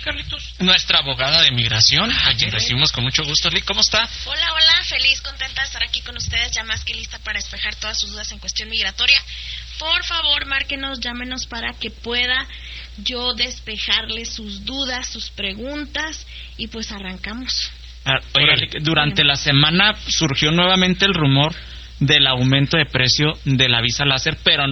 Carlitos? Nuestra abogada de migración, a quien recibimos con mucho gusto. Lick, ¿cómo está? Hola, feliz, contenta de estar aquí con ustedes, ya más que lista para despejar todas sus dudas en cuestión migratoria. Por favor, márquenos, llámenos para que pueda yo despejarles sus dudas, sus preguntas, y pues arrancamos. Oiga, Lick, durante la semana surgió nuevamente el rumor del aumento de precio de la visa láser, pero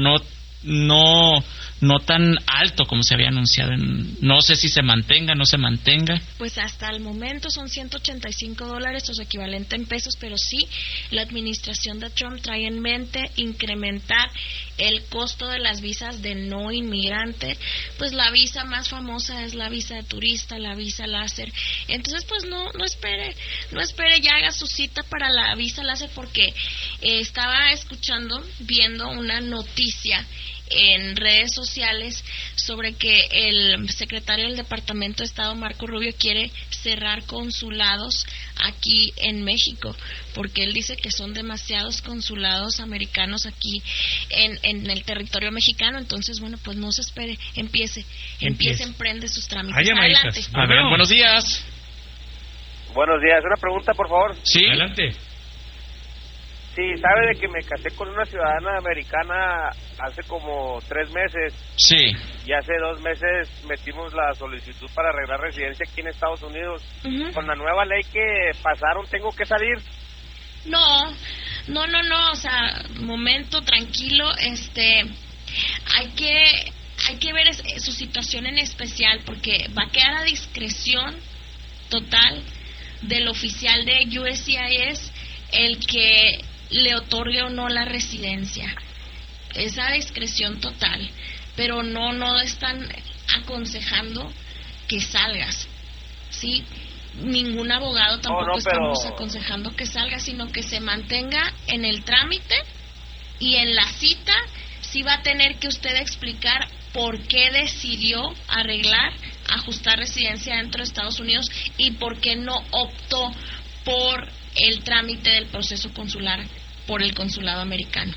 no tan alto como se había anunciado. No sé si se mantenga, no se mantenga. Pues hasta el momento son $185, o su equivalente en pesos, pero sí, la administración de Trump trae en mente incrementar el costo de las visas de no inmigrante. Pues la visa más famosa es la visa de turista, la visa láser. Entonces, pues no espere, ya haga su cita para la visa láser, porque estaba viendo una noticia en redes sociales sobre que el secretario del Departamento de Estado, Marco Rubio, quiere cerrar consulados aquí en México, porque él dice que son demasiados consulados americanos aquí en el territorio mexicano. Entonces, bueno, pues no se espere, empiece, emprende sus trámites. Adelante. A ver, buenos días. Buenos días, una pregunta, por favor. Sí. Adelante. Sí, sabe de que me casé con una ciudadana americana hace como 3 meses. Sí. Y hace 2 meses metimos la solicitud para arreglar residencia aquí en Estados Unidos. Uh-huh. Con la nueva ley que pasaron, ¿tengo que salir? No, o sea, momento, tranquilo, hay que ver su situación en especial, porque va a quedar a discreción total del oficial de USCIS el que le otorgue o no la residencia. Es a discreción total, pero no están aconsejando que salgas, ¿sí? Ningún abogado tampoco estamos aconsejando que salgas, sino que se mantenga en el trámite, y en la cita sí va a tener que usted explicar por qué decidió ajustar residencia dentro de Estados Unidos y por qué no optó por el trámite del proceso consular por el consulado americano.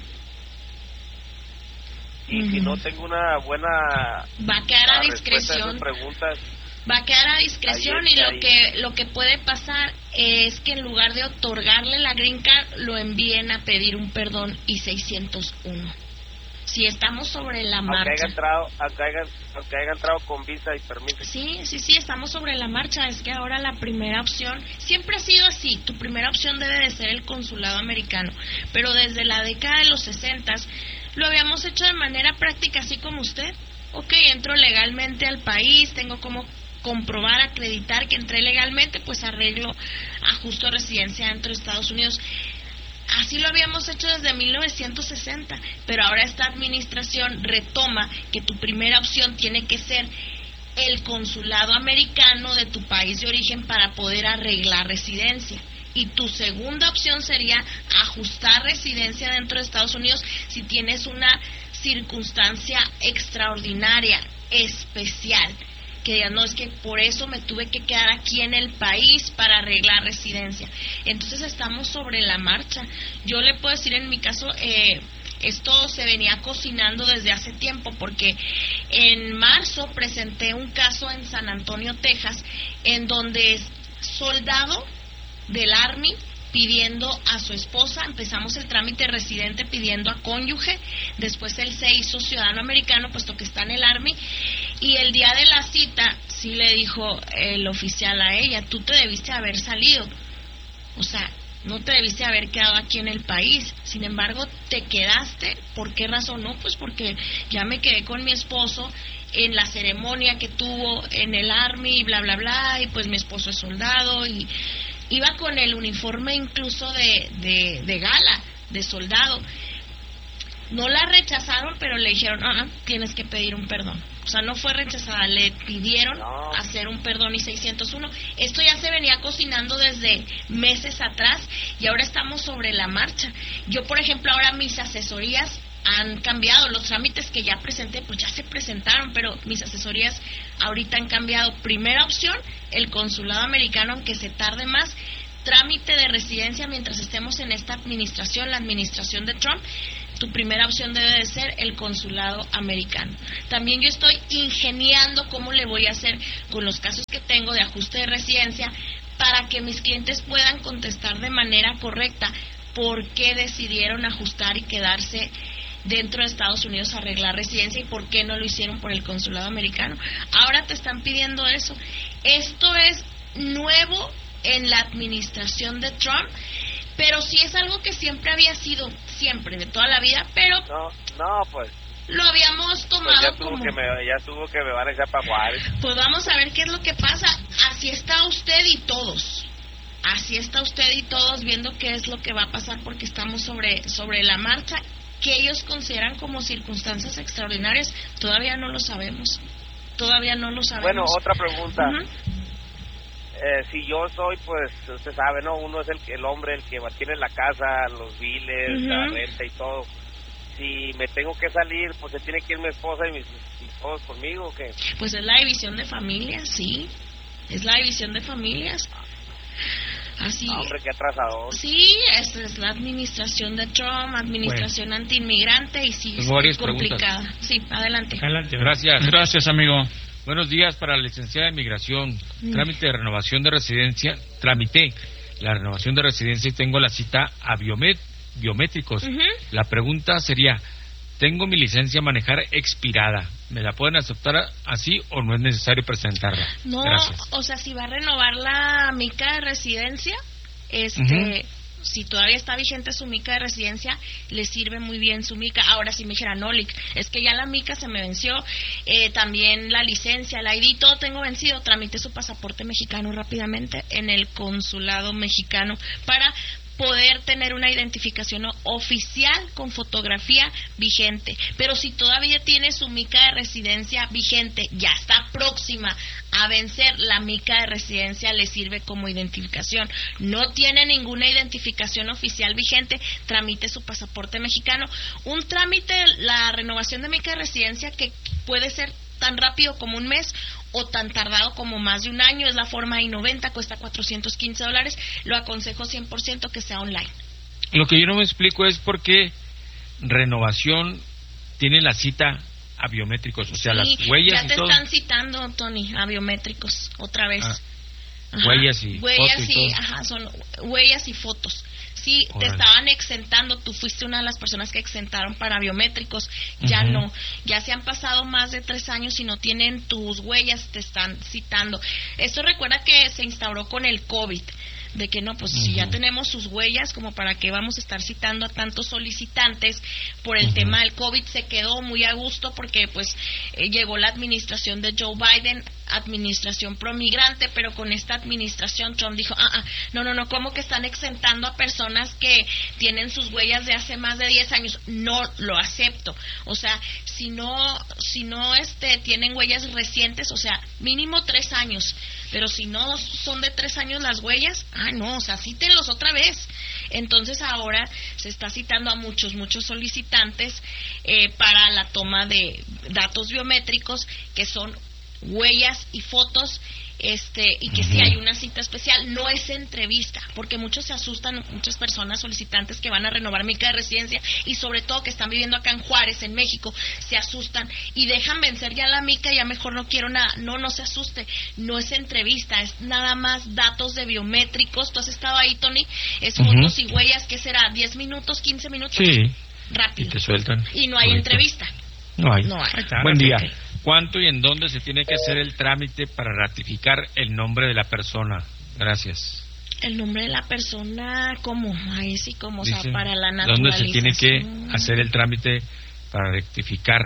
Y si no tengo una buena va a quedar a discreción. Va a quedar a discreción, y lo que puede pasar es que en lugar de otorgarle la green card, lo envíen a pedir un perdón y 601. Si estamos sobre la marcha. Aunque haya entrado con visa y permiso. Sí, estamos sobre la marcha. Es que ahora la primera opción, siempre ha sido así, tu primera opción debe de ser el consulado americano, pero desde la década de los 60 lo habíamos hecho de manera práctica, así como usted. Ok, entro legalmente al país, tengo como comprobar, acreditar que entré legalmente, pues ajusto residencia dentro de Estados Unidos. Así lo habíamos hecho desde 1960, pero ahora esta administración retoma que tu primera opción tiene que ser el consulado americano de tu país de origen para poder arreglar residencia. Y tu segunda opción sería ajustar residencia dentro de Estados Unidos si tienes una circunstancia extraordinaria, especial, que digan, no, es que por eso me tuve que quedar aquí en el país para arreglar residencia. Entonces estamos sobre la marcha. Yo le puedo decir, en mi caso, esto se venía cocinando desde hace tiempo, porque en marzo presenté un caso en San Antonio, Texas, en donde soldado del Army pidiendo a su esposa, empezamos el trámite residente pidiendo a cónyuge, después él se hizo ciudadano americano puesto que está en el Army, y el día de la cita sí le dijo el oficial a ella, tú te debiste haber salido, o sea, no te debiste haber quedado aquí en el país, sin embargo te quedaste. ¿Por qué razón? No, pues porque ya me quedé con mi esposo en la ceremonia que tuvo en el Army y bla bla bla, y pues mi esposo es soldado, y iba con el uniforme incluso de gala, de soldado. No la rechazaron, pero le dijeron, tienes que pedir un perdón. O sea, no fue rechazada, le pidieron hacer un perdón y 601. Esto ya se venía cocinando desde meses atrás y ahora estamos sobre la marcha. Yo, por ejemplo, ahora mis asesorías han cambiado. Los trámites que ya presenté, pues ya se presentaron, pero mis asesorías ahorita han cambiado. Primera opción, el consulado americano, aunque se tarde más. Trámite de residencia mientras estemos en esta administración, la administración de Trump. tu primera opción debe de ser el consulado americano. También yo estoy ingeniando cómo le voy a hacer con los casos que tengo de ajuste de residencia para que mis clientes puedan contestar de manera correcta por qué decidieron ajustar y quedarse dentro de Estados Unidos a arreglar residencia y por qué no lo hicieron por el consulado americano. Ahora te están pidiendo eso. Esto es nuevo en la administración de Trump, pero sí es algo que siempre había sido, siempre, de toda la vida, pero pues lo habíamos tomado ya como... ya estuvo que me van a echar para Juárez. Pues vamos a ver qué es lo que pasa. Así está usted y todos. Así está usted y todos viendo qué es lo que va a pasar, porque estamos sobre la marcha, que ellos consideran como circunstancias extraordinarias. Todavía no lo sabemos. Bueno, otra pregunta. Uh-huh. Si yo soy, pues, usted sabe, ¿no? Uno es el hombre, el que mantiene la casa, los biles, uh-huh, la renta y todo. Si me tengo que salir, pues se tiene que ir mi esposa y mis hijos conmigo, ¿o qué? Pues es la división de familias, sí. Es la división de familias. Así. Hombre, qué atrasador. Sí, esa es la administración de Trump, administración antiinmigrante, y sí, es muy complicada. Preguntas. Sí, adelante. Gracias. Gracias, amigo. Buenos días. Para la licenciada de Migración, trámite de renovación de residencia, tramité la renovación de residencia y tengo la cita a biométricos. Uh-huh. La pregunta sería, tengo mi licencia a manejar expirada, ¿me la pueden aceptar así o no es necesario presentarla? No, Gracias. o sea, si va a renovar la mica de residencia, si todavía está vigente su mica de residencia, le sirve muy bien su mica. Ahora, si me dijera, no, es que ya la mica se me venció, también la licencia, el ID, todo tengo vencido, tramite su pasaporte mexicano rápidamente en el consulado mexicano para poder tener una identificación oficial con fotografía vigente. Pero si todavía tiene su mica de residencia vigente, ya está próxima a vencer, la mica de residencia le sirve como identificación. No tiene ninguna identificación oficial vigente, tramite su pasaporte mexicano. Un trámite, la renovación de mica de residencia, que puede ser tan rápido como un mes o tan tardado como más de un año, es la forma I-90, cuesta $415. Lo aconsejo 100% que sea online. Lo que yo no me explico es por qué renovación tiene la cita a biométricos, o sea, sí, las huellas ya y te todo. están citando, Tony, a biométricos otra vez. Huellas y fotos y todo. Ajá, son huellas y fotos. Sí, te estaban exentando, tú fuiste una de las personas que exentaron para biométricos, ya no, ya se han pasado más de 3 años y no tienen tus huellas, te están citando. Esto recuerda que se instauró con el COVID, de que no, pues si ya tenemos sus huellas, como para qué vamos a estar citando a tantos solicitantes por el tema del COVID. Se quedó muy a gusto porque pues llegó la administración de Joe Biden, administración promigrante, pero con esta administración Trump dijo, no, ¿cómo que están exentando a personas que tienen sus huellas de hace más de 10 años? No lo acepto. O sea, si no tienen huellas recientes, o sea, mínimo 3 años, pero si no son de 3 años las huellas, no, o sea, cítenlos otra vez. Entonces ahora se está citando a muchos solicitantes para la toma de datos biométricos, que son huellas y fotos, y que si hay una cita especial, no es entrevista, porque muchos se asustan, muchas personas solicitantes que van a renovar mica de residencia y sobre todo que están viviendo acá en Juárez, en México, se asustan y dejan vencer ya la mica, ya mejor no quiero nada. No se asuste, no es entrevista, es nada más datos de biométricos. Tú has estado ahí, Tony, es fotos y huellas, ¿qué será? ¿10 minutos, 15 minutos? Sí, rápido. y te sueltan. Y no hay entrevista. No hay. Buen día. Okay. ¿Cuánto y en dónde se tiene que hacer el trámite para ratificar el nombre de la persona? Gracias. El nombre de la persona, ¿cómo? Ahí sí, como, o sea, para la naturalización. ¿Dónde se tiene que hacer el trámite para rectificar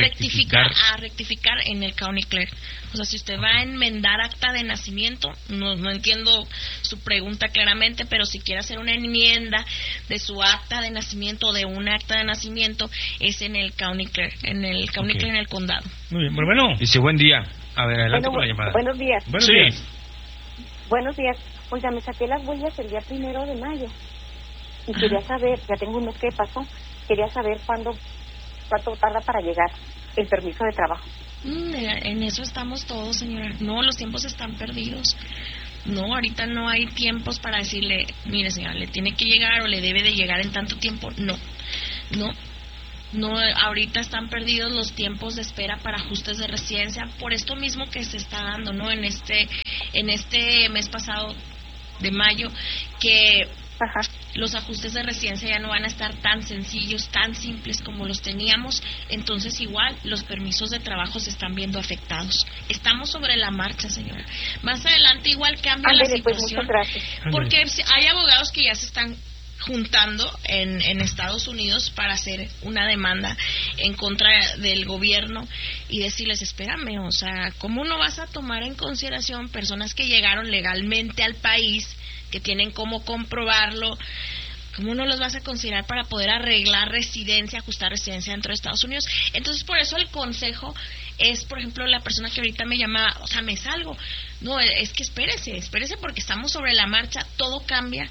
en el County Clerk? O sea, si usted va a enmendar acta de nacimiento, no entiendo su pregunta claramente, pero si quiere hacer una enmienda de su acta de nacimiento o de un acta de nacimiento, es en el County Clerk, en el County Clerk en el condado. Muy bien, bueno. Dice, buen día. A ver, adelante con la llamada. Buenos días. Buenos días. Buenos días. Oiga, me saqué las huellas el día 1 de mayo y quería saber, ya tengo un mes que pasó, quería saber cuánto tarda para llegar el permiso de trabajo. En eso estamos todos, señora. No, los tiempos están perdidos. No, ahorita no hay tiempos para decirle, mire, señora, le tiene que llegar o le debe de llegar en tanto tiempo. No. No, ahorita están perdidos los tiempos de espera para ajustes de residencia por esto mismo que se está dando, ¿no? En este mes pasado de mayo, que los ajustes de residencia ya no van a estar tan sencillos, tan simples como los teníamos. Entonces igual los permisos de trabajo se están viendo afectados. Estamos sobre la marcha, señora. Más adelante igual cambia la situación, pues, muchas gracias. Porque hay abogados que ya se están juntando en Estados Unidos para hacer una demanda en contra del gobierno y decirles, espérame, o sea, ¿cómo no vas a tomar en consideración personas que llegaron legalmente al país, que tienen cómo comprobarlo? ¿Cómo no los vas a considerar para poder arreglar residencia, ajustar residencia dentro de Estados Unidos? Entonces, por eso el consejo es, por ejemplo, la persona que ahorita me llama, o sea, me salgo. No, es que espérese porque estamos sobre la marcha, todo cambia.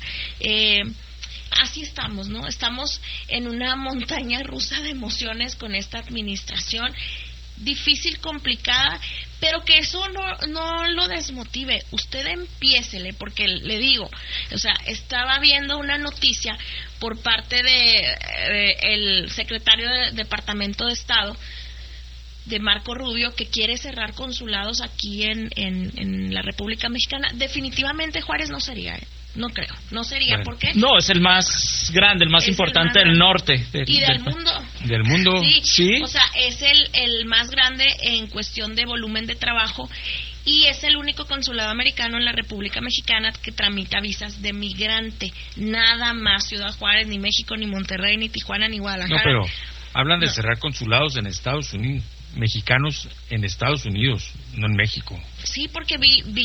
Así estamos, ¿no? Estamos en una montaña rusa de emociones con esta administración, difícil, complicada, pero que eso no lo desmotive. Usted empiécele, porque le digo, o sea, estaba viendo una noticia por parte de el secretario del Departamento de Estado, de Marco Rubio, que quiere cerrar consulados aquí en la República Mexicana. Definitivamente Juárez no sería, no creo, no sería. Bueno. ¿Por qué? No, es el más grande, el más importante del norte. Y del mundo. Del mundo. Sí. O sea, es el más grande en cuestión de volumen de trabajo y es el único consulado americano en la República Mexicana que tramita visas de migrante. Nada más Ciudad Juárez, ni México, ni Monterrey, ni Tijuana, ni Guadalajara. No, pero hablan de cerrar consulados en Estados Unidos, mexicanos en Estados Unidos, no en México. Sí, porque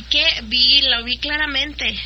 lo vi claramente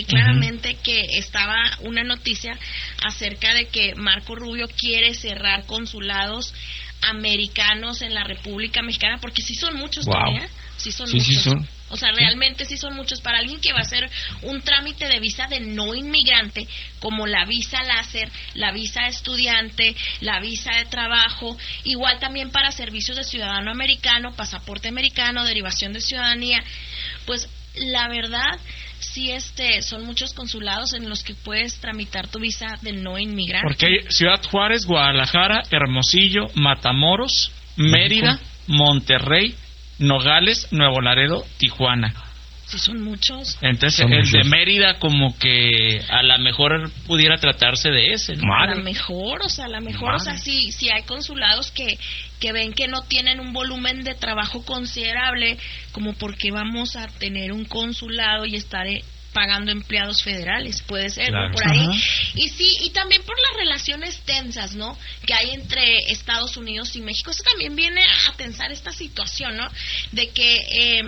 que estaba una noticia acerca de que Marco Rubio quiere cerrar consulados americanos en la República Mexicana, porque sí son muchos. Wow. Todavía, sí son muchos. Sí son. O sea, realmente sí son muchos. Para alguien que va a hacer un trámite de visa de no inmigrante, como la visa láser, la visa estudiante, la visa de trabajo, igual también para servicios de ciudadano americano, pasaporte americano, derivación de ciudadanía, pues la verdad sí son muchos consulados en los que puedes tramitar tu visa de no inmigrante. Porque hay Ciudad Juárez, Guadalajara, Hermosillo, Matamoros, Mérida, Monterrey, Nogales, Nuevo Laredo, Tijuana. Sí, son muchos. Entonces, Son el muchos. de Mérida como que a lo mejor pudiera tratarse de ese, ¿no? A lo mejor, o sea, si hay consulados que ven que no tienen un volumen de trabajo considerable, como porque vamos a tener un consulado y estar pagando empleados federales, puede ser, claro, ¿no? Por ahí. Ajá. Y sí, y también por las relaciones tensas, ¿no?, que hay entre Estados Unidos y México. Eso también viene a tensar esta situación, ¿no?, de que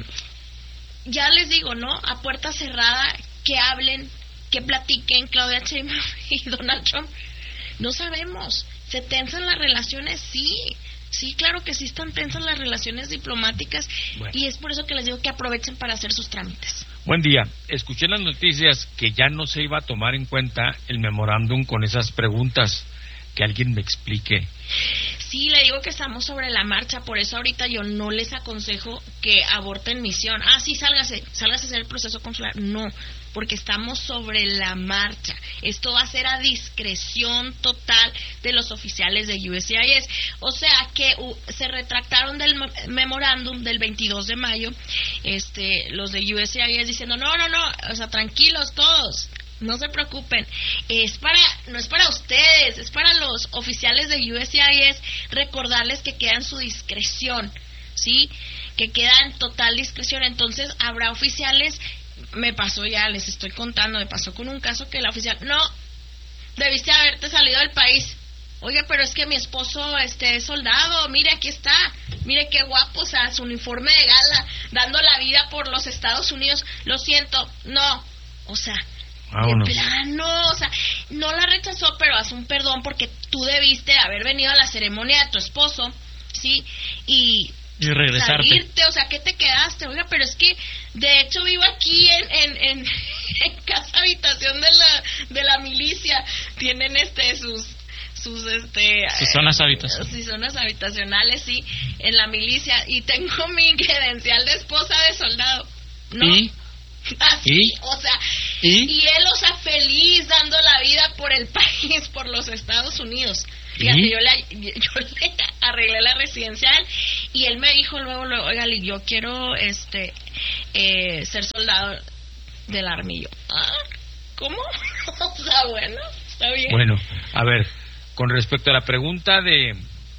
ya les digo, ¿no?, a puerta cerrada, que hablen, que platiquen Claudia Sheinbaum y Donald Trump. No sabemos. ¿Se tensan las relaciones? Sí, claro que sí están tensas las relaciones diplomáticas. Bueno. Y es por eso que les digo que aprovechen para hacer sus trámites. Buen día. Escuché en las noticias que ya no se iba a tomar en cuenta el memorándum con esas preguntas. Que alguien me explique. Sí, le digo que estamos sobre la marcha, por eso ahorita yo no les aconsejo que aborten misión. Sí, sálgase a hacer el proceso consular. No, porque estamos sobre la marcha. Esto va a ser a discreción total de los oficiales de USCIS. O sea que se retractaron del memorándum del 22 de mayo, los de USCIS diciendo, no, o sea, tranquilos todos. No se preocupen, no es para ustedes, es para los oficiales de USCIS, recordarles que queda en su discreción, ¿sí? Que queda en total discreción. Entonces habrá oficiales, me pasó con un caso que la oficial, no, debiste haberte salido del país. Oye, pero es que mi esposo es soldado, mire, aquí está, mire qué guapo, o sea, su uniforme de gala, dando la vida por los Estados Unidos. Lo siento, no, o sea, Vámonos. de plano, o sea, no la rechazó, pero haz un perdón porque tú debiste haber venido a la ceremonia de tu esposo, ¿sí? Y regresarte. Salirte, o sea, ¿qué te quedaste? Oiga, pero es que de hecho vivo aquí en casa habitación de la milicia. Tienen sus zonas habitacionales. Sus zonas habitacionales, sí, en la milicia, y tengo mi credencial de esposa de soldado. ¿No? ¿Y? Así, o sea, y él, o sea, feliz dando la vida por el país, por los Estados Unidos. Fíjate, yo le arreglé la residencial y él me dijo luego, oiga, yo quiero ser soldado del armillo. ¿Cómo? O sea, bueno, está bien. Bueno, a ver, con respecto a la pregunta de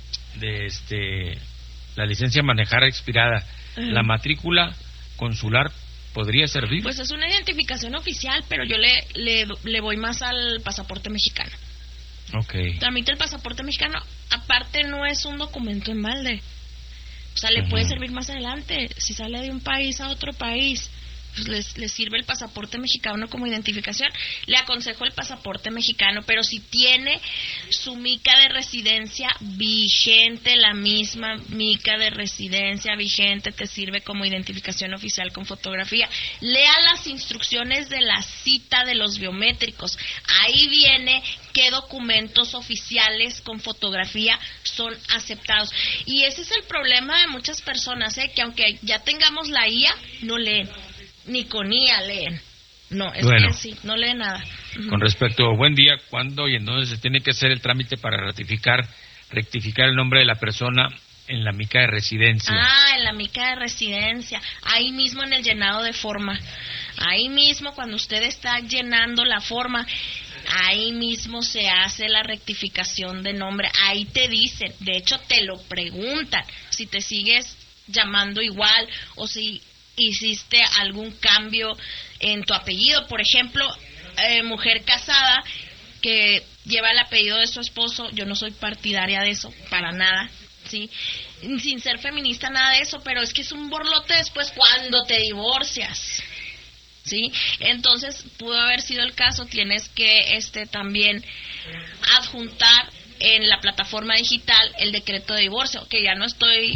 la licencia de manejar expirada, ¿la matrícula consular podría servir? Pues es una identificación oficial, pero yo le voy más al pasaporte mexicano. Okay. Tramite el pasaporte mexicano, aparte no es un documento en balde. O sea, le puede servir más adelante. Si sale de un país a otro país, pues les sirve el pasaporte mexicano como identificación. Le aconsejo el pasaporte mexicano, pero si tiene su mica de residencia vigente, la misma mica de residencia vigente te sirve como identificación oficial con fotografía. Lea las instrucciones de la cita de los biométricos. Ahí viene qué documentos oficiales con fotografía son aceptados. Y ese es el problema de muchas personas, que aunque ya tengamos la IA, no leen. Ni con IA leen. No, es bueno, que sí, no leen nada. Con respecto a buen día, ¿cuándo y en dónde se tiene que hacer el trámite para rectificar el nombre de la persona en la mica de residencia? En la mica de residencia. Ahí mismo en el llenado de forma. Ahí mismo cuando usted está llenando la forma, ahí mismo se hace la rectificación de nombre. Ahí te dicen, de hecho te lo preguntan, si te sigues llamando igual o si hiciste algún cambio en tu apellido. Por ejemplo, mujer casada que lleva el apellido de su esposo, yo no soy partidaria de eso, para nada, ¿sí? Sin ser feminista, nada de eso, pero es que es un borlote después cuando te divorcias, ¿sí? Entonces, pudo haber sido el caso, tienes que también adjuntar en la plataforma digital el decreto de divorcio, que ya no estoy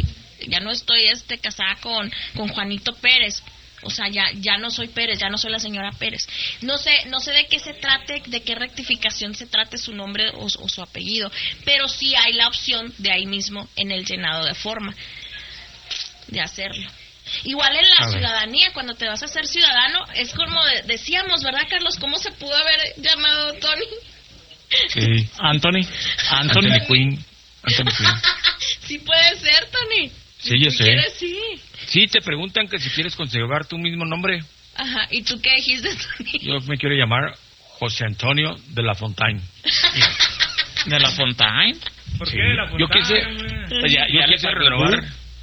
casada con Juanito Pérez, o sea, ya no soy Pérez, ya no soy la señora Pérez. No sé de qué se trate, de qué rectificación se trate su nombre o su apellido, pero sí hay la opción de ahí mismo en el llenado de forma de hacerlo. Igual en la ciudadanía, cuando te vas a hacer ciudadano, es como decíamos, ¿verdad, Carlos? ¿Cómo se pudo haber llamado Tony? Sí. Anthony Quinn. Sí puede ser, Tony. Sí, yo sé. ¿Quieres? Sí. Sí, te preguntan que si quieres conservar tu mismo nombre. Ajá, ¿y tú qué dijiste, Tony? Yo me quiero llamar José Antonio de la Fontaine. ¿De la Fontaine? ¿Por qué de la Fontaine? Yo quise renovar,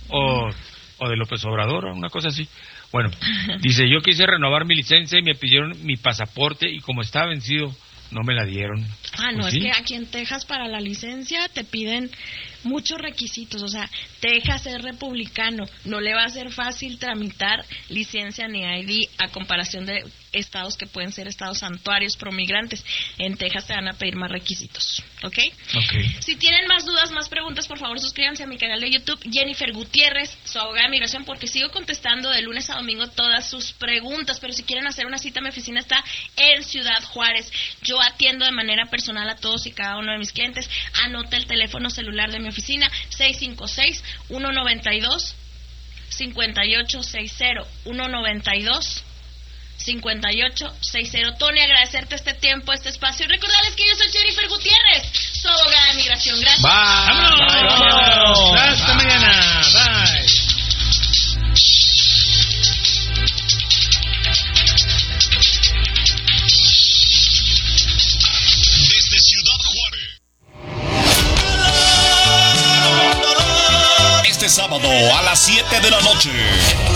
o de López Obrador, o una cosa así. Bueno, dice, yo quise renovar mi licencia y me pidieron mi pasaporte y como estaba vencido, no me la dieron. No, pues es sí. que aquí en Texas para la licencia te piden muchos requisitos, o sea, Texas es republicano, no le va a ser fácil tramitar licencia ni ID a comparación de estados que pueden ser estados santuarios promigrantes. En Texas te van a pedir más requisitos, ¿ok? Si tienen más dudas, más preguntas, por favor suscríbanse a mi canal de YouTube, Jennifer Gutiérrez, su abogada de migración, porque sigo contestando de lunes a domingo todas sus preguntas, pero si quieren hacer una cita, mi oficina está en Ciudad Juárez. Yo atiendo de manera personal a todos y cada uno de mis clientes. Anota el teléfono celular de mi oficina, 656-192-5860, 192-5860. Tony, agradecerte este tiempo, este espacio y recordarles que yo soy Jennifer Gutiérrez, su abogada de migración. Gracias. ¡Vámonos! Hasta mañana. Bye. Desde Ciudad Juárez. Este sábado a las 7 de la noche.